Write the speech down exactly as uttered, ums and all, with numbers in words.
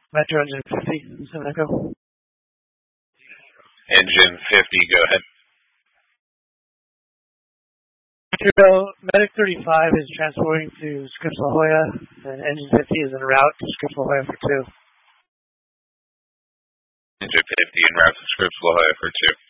Metro Engine fifty, San Echo. Engine fifty, go ahead. Metro, Medic thirty-five is transporting to Scripps La Jolla, and Engine fifty is en route to Scripps La Jolla for two. Engine fifty en route to Scripps La Jolla for two.